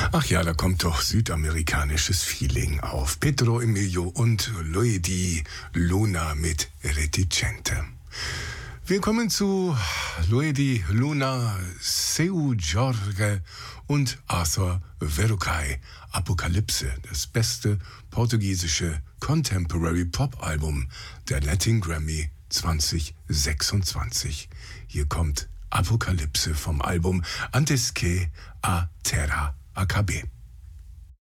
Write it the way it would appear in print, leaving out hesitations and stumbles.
Ach ja, da kommt doch südamerikanisches Feeling auf. Pedro Emilio und Luigi Luna mit Reticente. Wir kommen zu Luigi Luna, Seu Jorge und Arthur Verocai. Apokalypse, das beste portugiesische Contemporary Pop Album der Latin Grammy 2026. Hier kommt Apokalypse vom Album Antes que a Terra Acabe.